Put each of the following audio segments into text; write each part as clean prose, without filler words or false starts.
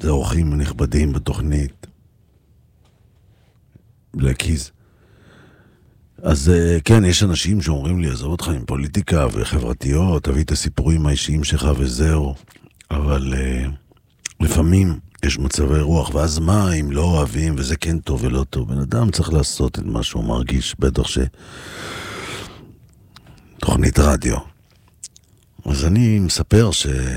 זה אורחים נכבדים בתוכנית בלקיז. אז כן, יש אנשים שאומרים לי, עזוב אותך עם פוליטיקה וחברתיות, תביא את הסיפורים האישיים שלך וזהו. אבל לפעמים יש מצבי רוח, ואז מה אם לא אוהבים, וזה כן טוב ולא טוב. בן אדם צריך לעשות את מה שהוא מרגיש, בטח תוכנית רדיו. אז אני מספר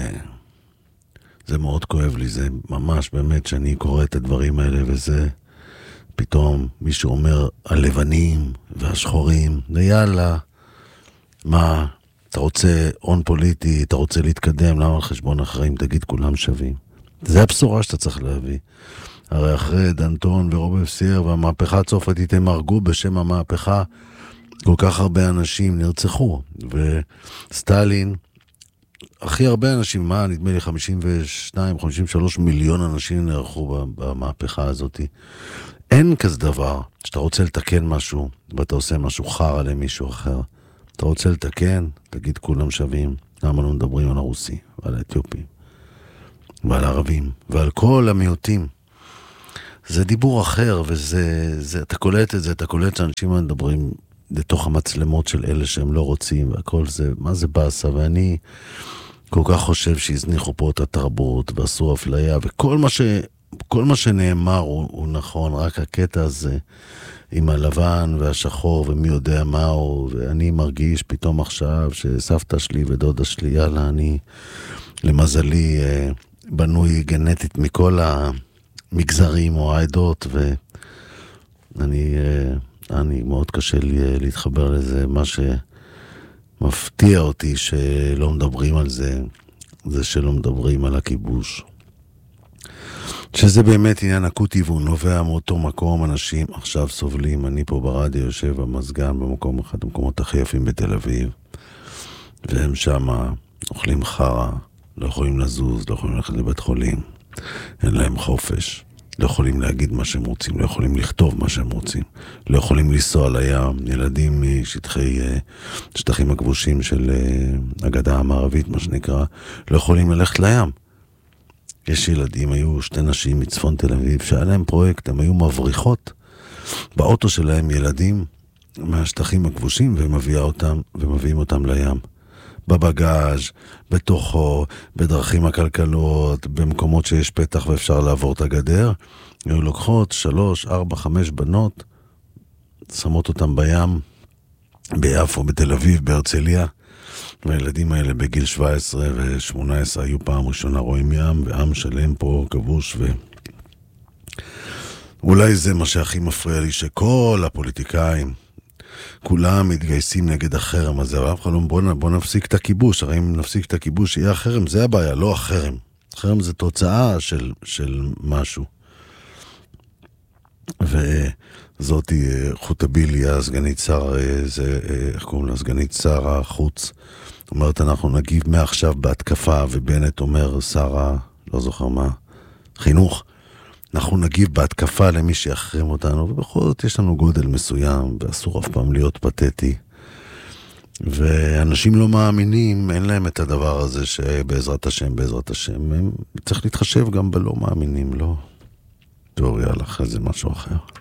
זה מאוד כואב לי, זה ממש באמת שאני קורא את הדברים האלה, וזה פתאום מישהו אומר הלבנים והשחורים, ויאללה, מה, אתה רוצה הון פוליטי, אתה רוצה להתקדם, למה על חשבון אחרים, תגיד כולם שווים. זה הבשורה שאתה צריך להביא. הרי אחרי דנטון ורובספייר והמהפכה הצרפתית הם הרגו בשם המהפכה, כל כך הרבה אנשים נרצחו, וסטלין, הכי הרבה אנשים, נדמה לי 52, 53 מיליון אנשים נערכו במהפכה הזאת. אין כזה דבר שאתה רוצה לתקן משהו, ואתה עושה משהו חרא למישהו אחר. אתה רוצה לתקן, תגיד כולם שווים. למה לא מדברים על הרוסי, ועל האתיופים, ועל הערבים, ועל כל המיעוטים. זה דיבור אחר, אתה קולט את זה, אתה קולט שאנשים מדברים לתוך המצלמות של אלה שהם לא רוצים, והכל זה, מה זה בעשה, ואני כל כך חושב שהזניחו פה את התרבות, ועשו אפליה, וכל מה שנאמר הוא נכון, רק הקטע הזה עם הלבן והשחור ומי יודע מהו, ואני מרגיש פתאום עכשיו שסבתא שלי ודודה שלי, יאללה, אני למזלי בנוי גנטית מכל המגזרים או העדות, ואני מאוד קשה לי להתחבר לזה. מה שמפתיע אותי שלא מדברים על זה, זה שלא מדברים על הכיבוש. שזה באמת עניין אקוטי והוא נובע מאותו מקום. אנשים עכשיו סובלים, אני פה ברדיו יושב במסגן במקום אחד המקומות הכי יפים בתל אביב, והם שם אוכלים חרה, לא יכולים לזוז, לא יכולים ללכת לבית חולים, אין להם חופש, לא יכולים להגיד מה שהם רוצים, לא יכולים לכתוב מה שהם רוצים, לא יכולים לנסוע לים, ילדים שטחים הכבושים של הגדה המערבית, מה שנקרא, לא יכולים ללכת לים. יש ילדים, היו שתי נשים מצפון תל אביב, שהיה להם פרויקט, הם היו מבריחות באוטו שלהם ילדים מהשטחים הכבושים, ומביאים אותם לים. בבגאז', בתוכו, בדרכים הכלכלות, במקומות שיש פתח ואפשר לעבור את הגדר. היו לוקחות 3, 4, 5 בנות, שמות אותם בים, ביפו, בתל אביב, בהרצליה. והילדים האלה בגיל 17 ו-18 היו פעם ראשונה רואים ים, ועם שלם פה כבוש, ואולי זה מה שהכי מפריע לי, שכל הפוליטיקאים, כולם מתגייסים נגד החרם הזה, אבל אף אחד לא, בוא נפסיק את הכיבוש, הרי אם נפסיק את הכיבוש יהיה החרם, זה הבעיה, לא החרם. החרם זה תוצאה של משהו. וזאתי חוטביליה, הסגנית שר, איך קוראים לה? סגנית שר החוץ, אומרת, אנחנו נגיב מעכשיו בהתקפה, ובנט אומר, שרה, לא זוכר מה, חינוך, אנחנו נגיב בהתקפה למי שיחרם אותנו, ובכל זאת יש לנו גודל מסוים, ואסור אף פעם להיות פתטי. ואנשים לא מאמינים, אין להם את הדבר הזה שבעזרת השם, צריך להתחשב גם בלא מאמינים, לא. טוב, יאללה, אחרי זה משהו אחר.